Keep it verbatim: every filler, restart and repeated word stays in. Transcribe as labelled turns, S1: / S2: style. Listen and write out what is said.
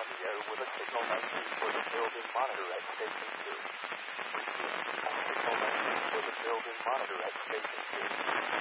S1: on the air with a signal nineteen for the build-in monitor at station two. Repeat, a signal nineteen for the build-in monitor at station two.